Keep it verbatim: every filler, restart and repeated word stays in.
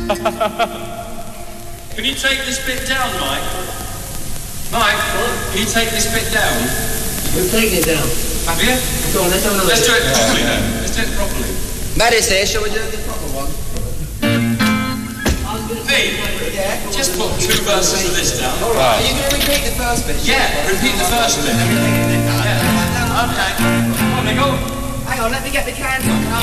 Can you take this bit down, Mike? Mike, can you take this bit down? We've taken it down. Have you? Go on, let's have another. Let's do it properly then. Let's do it properly. Maddie's here, shall we do the proper one? Hey, Yeah. just put two verses of this down. All right. Are you going to repeat the first bit? Yeah, repeat the first bit. Yeah. Okay. Come on, Nicole. Hang on, let me get the cans on.